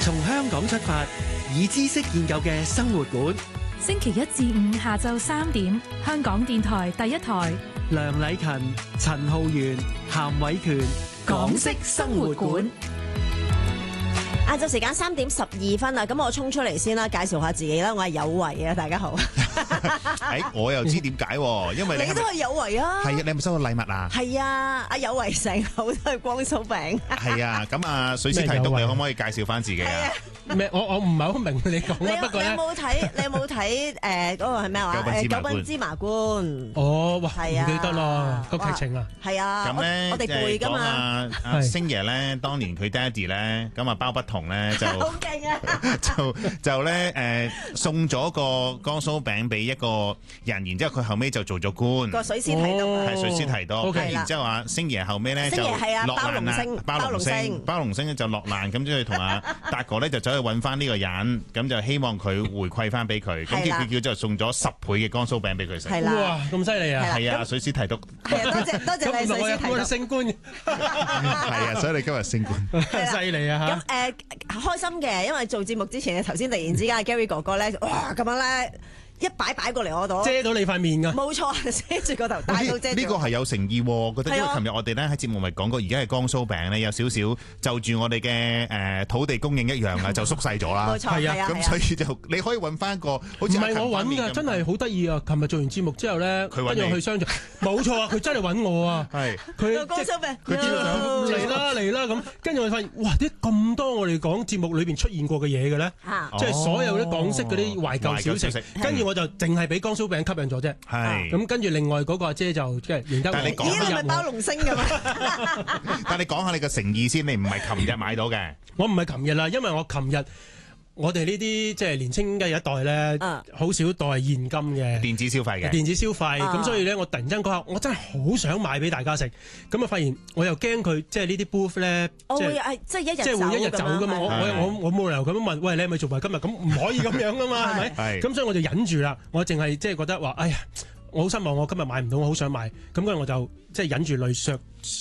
從香港出發，以知識建構嘅生活館。 星期一至五下晝3點，香港電台第一台。 梁禮勤、陳浩源、譚偉權，港式生活館。 晏晝時間3點12分啦，咁我衝出嚟先啦，介紹下自己啦，我係有為啊，大家好。 我又知點解，因為你都係有為啊。 係啊，你係咪收到禮物啊？係啊，阿有為成口都係光酥餅。 係啊，咁啊，水師提督，你可唔可以介紹翻自己啊？ 咩？我唔係好明你講啦，不過咧， 你有冇睇嗰個係咩話？九品芝麻官。哦， 哇，唔記得咯個劇情啊。 係啊， 咁咧我哋背㗎嘛。 阿星爺咧，當年佢爹哋咧，咁啊包不同咧就好勁啊！ 就咧送咗個光酥餅俾一個人，然之後佢後尾就做咗官。 個水師提督係水師提督。 係啦。 然之後話星爺後尾咧就落難啦，包龍星咧就落難，咁之後同阿達哥咧就走去揾翻呢個人，咁就希望佢回饋翻俾佢。咁佢叫就送咗10倍嘅光酥餅俾佢食。 係啦。 哇，咁犀利啊！ 係啊，水師提督。 係啊，多謝你水師提督。 升官。 係啊，所以你今日升官。 犀利啊！ 咁開心嘅，因為做節目之前，頭先突然之間 Gary 哥哥咧，哇咁樣咧一擺過嚟我度， 遮到你塊面噶。 冇錯，遮住個頭，大到遮住。 呢個係有誠意喎，覺得因為琴日我哋咧喺節目咪講過，而家嘅光酥餅咧有少少就住我哋嘅土地供應一樣啊，就縮細咗啦。 冇錯，係啊。 咁所以就你可以揾翻個好似唔係我揾㗎，真係好得意啊！琴日做完節目之後咧，跟住去商場，冇錯啊，佢真係揾我啊。係佢光酥餅， 佢嚟啦咁，跟住我發現哇！啲咁多我哋講節目裏邊出現過嘅嘢嘅咧，即係所有啲港式嗰啲懷舊小食，跟住我就淨係俾光酥餅吸引咗啫。係咁，跟住另外嗰個阿姐就即係認得我。 但係你講係咪包龍星㗎嘛？ 但係你講下你個誠意先，你唔係琴日買到嘅。 我唔係琴日啦，因為我哋呢啲即係年青嘅一代咧，好少袋現金嘅電子消費嘅電子消費，咁所以咧，我突然間嗰下，我真係好想買俾大家食，咁啊發現我又驚佢即係呢啲 booth 咧， 即係會一日走噶嘛，我冇理由咁樣問，喂，你係咪做埋今日？咁唔可以咁樣噶嘛，係咪？咁所以我就忍住啦，我淨係即係覺得話，哎呀，我好失望，我今日買唔到，我好想買，咁跟住我就即係忍住淚雪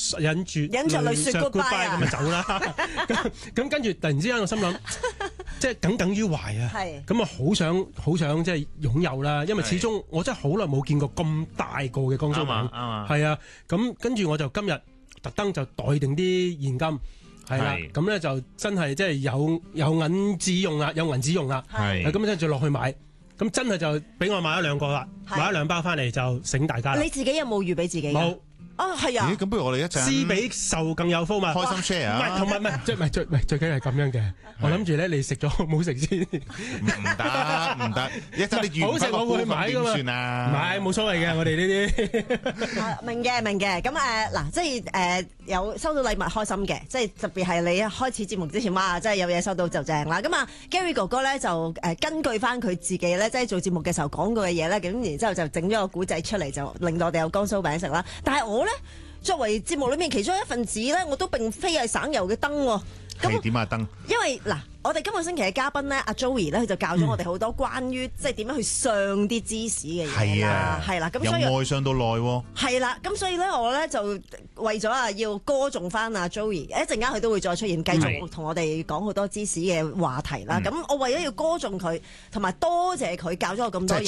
goodbye 咁就走啦。咁跟住突然之間我心諗，即係耿耿於懷啊！咁啊，好想即係擁有啦，因為始終我真係好耐冇見過咁大個嘅光酥餅。係啊，咁跟住我就今日特登就袋定啲現金，係啦，咁咧就真係即係有銀紙用啦，有銀紙用啦。係咁跟住落去買，咁真係就俾我買咗2個啦，買咗2包翻嚟就醒大家啦。 你自己有冇預俾自己？冇。係啊！ 咁不如我哋一陣施比受更有福嘛， 開心 share 啊！ 唔係，最緊係咁樣嘅。我諗住咧，你食咗好唔好食先？ 唔得，一陣你好食我會買噶嘛？ 算啊？ 買冇所謂嘅，我哋呢啲明嘅。咁嗱，即係有收到禮物開心嘅，即係特別係你開始節目之前，哇，真係有嘢收到就正啦。咁啊 ，Gary 哥哥咧就根據翻佢自己咧，即係做節目嘅時候講過嘅嘢咧，咁然之後就整咗個古仔出嚟，就令到我哋有光酥餅食啦。但係我咧作為節目裏面其中一份子咧，我都並非係省油嘅燈喎。 係點啊？燈？因為嗱，我哋今個星期嘅嘉賓咧，阿 Joey 咧，佢就教咗我哋好多關於即係點樣去上啲芝士嘅嘢啦，係啦，咁所以由外上到內喎。 係啦，咁所以咧，我咧就為咗要歌頌翻阿 Joey，一陣間佢都會再出現，繼續同我哋講好多芝士嘅話題啦。咁我為咗要歌頌佢，同埋多謝佢教咗我咁多嘢。